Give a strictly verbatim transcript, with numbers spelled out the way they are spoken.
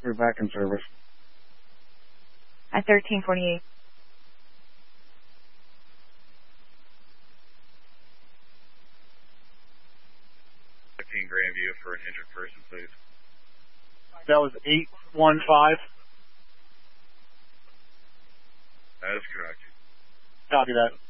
We're back in service. At thirteen forty-eight. fifteen Grandview for an injured person, please. That was eight one five. That is correct. Copy that.